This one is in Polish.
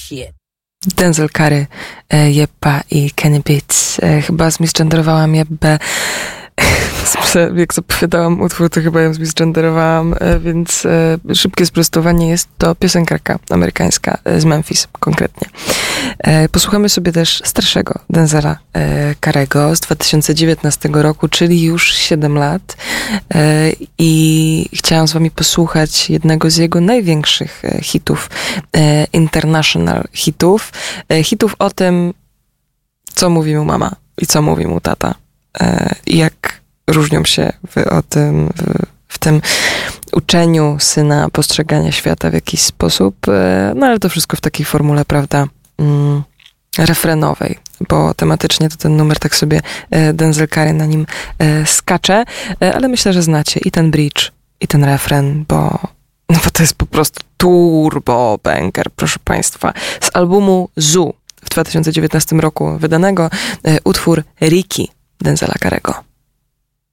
shit. Denzel Curry, Jebba i Kenny Beats. Chyba zmisgenderowałam Jebbę. Jak zapowiadałam utwór, to chyba ją zmisgenderowałam, więc szybkie sprostowanie, jest to piosenkarka amerykańska z Memphis konkretnie. Posłuchamy sobie też starszego Denzela Curry'ego z 2019 roku, czyli już 7 lat, i chciałam z wami posłuchać jednego z jego największych hitów, international hitów o tym, co mówi mu mama i co mówi mu tata, i jak różnią się w tym uczeniu syna postrzegania świata w jakiś sposób, no ale to wszystko w takiej formule, prawda, refrenowej, bo tematycznie to ten numer tak sobie Denzel Curry na nim skacze, ale myślę, że znacie i ten bridge, i ten refren, bo to jest po prostu turbo banger, proszę państwa, z albumu Zoo w 2019 roku wydanego, utwór Ricky Denzela Curry'ego.